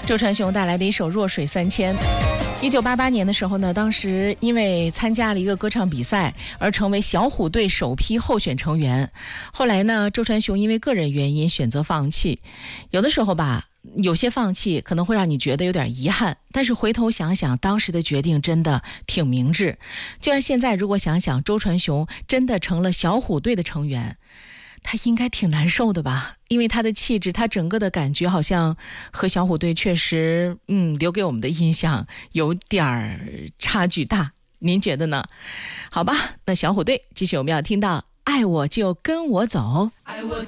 周传雄带来的一首《弱水三千》。1988年的时候呢，当时因为参加了一个歌唱比赛而成为小虎队首批候选成员。后来呢，周传雄因为个人原因选择放弃。有的时候吧，有些放弃可能会让你觉得有点遗憾，但是回头想想，当时的决定真的挺明智。就像现在，如果想想周传雄真的成了小虎队的成员，他应该挺难受的吧，因为他的气质，他整个的感觉好像和小虎队确实留给我们的印象有点差距大，您觉得呢？好吧，那小虎队继续我们要听到爱我就跟我走。